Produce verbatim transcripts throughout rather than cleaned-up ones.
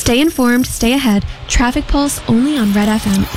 Stay informed, stay ahead. Traffic Pulse only on Red F M.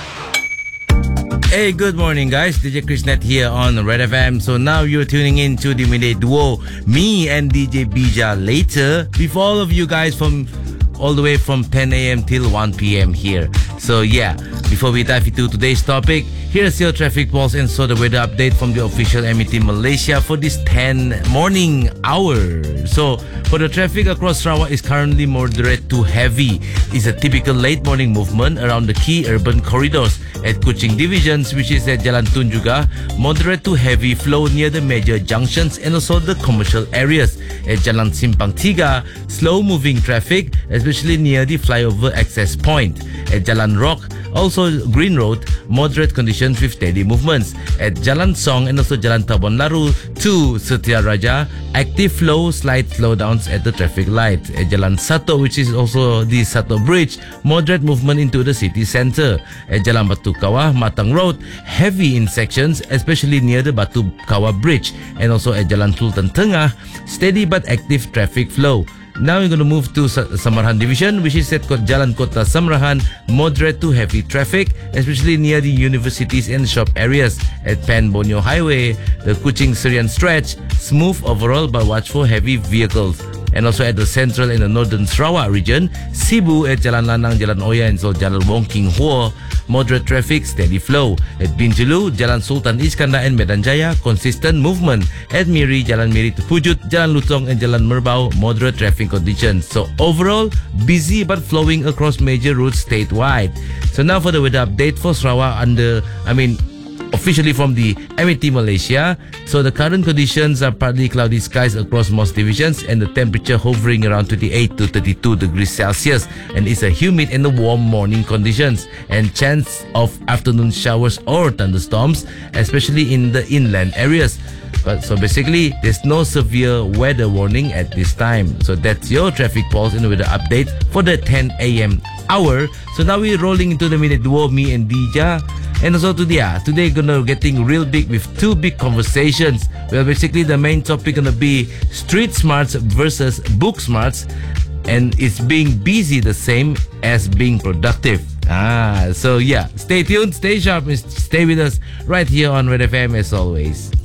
Hey, good morning, guys. D J Krishnet here on Red F M. So now you're tuning in to the Midday Duo, me and D J Bija later, with all of you guys from all the way from ten a.m. till one p.m. here. So yeah, before we dive into today's topic, here's your traffic pulse and so the weather update from the official M E T Malaysia for this ten morning hour. So for the traffic across Sarawak is currently moderate to heavy. It's a typical late morning movement around the key urban corridors. At Kuching Divisions, which is at Jalan Tun juga, moderate to heavy flow near the major junctions and also the commercial areas. At Jalan Simpang Tiga, slow moving traffic, especially near the flyover access point. At Jalan Rock, also Green Road, moderate conditions with steady movements. At Jalan Song and also Jalan Tabon Laru to Setia Raja, active flow, slight slowdowns at the traffic light. At Jalan Sato, which is also the Sato Bridge, moderate movement into the city centre. At Jalan Batu Kawah, Matang Road, heavy in sections, especially near the Batu Kawah Bridge. And also at Jalan Sultan Tengah, steady but active traffic flow. Now we're going to move to Samarahan Division, which is at Jalan Kota Samarahan, moderate to heavy traffic, especially near the universities and shop areas. At Pan Borneo Highway, the Kuching Serian stretch, smooth overall but watch for heavy vehicles. And also at the central and the northern Sarawak region, Sibu at Jalan Lanang, Jalan Oya and so Jalan Wong King Hua, moderate traffic, steady flow. At Bintulu, Jalan Sultan Iskandar and Medan Jaya, consistent movement. At Miri, Jalan Miri to Pujut, Jalan Lutong and Jalan Merbau, moderate traffic conditions. So overall, busy but flowing across major routes statewide. So now for the weather update for Sarawak under, I mean, officially from the M E T Malaysia. So the current conditions are partly cloudy skies across most divisions and the temperature hovering around twenty-eight to thirty-two degrees Celsius, and it's a humid and a warm morning conditions and chance of afternoon showers or thunderstorms, especially in the inland areas. But so basically, there's no severe weather warning at this time. So that's your traffic pulse and weather update for the ten a.m. hour. So now we're rolling into the Minute Duo, me and Dija. And also today, yeah, today gonna getting real big with two big conversations. Well, basically the main topic gonna be street smarts versus book smarts, and it's being busy the same as being productive. Ah, so yeah, stay tuned, stay sharp, and stay with us right here on Red F M as always.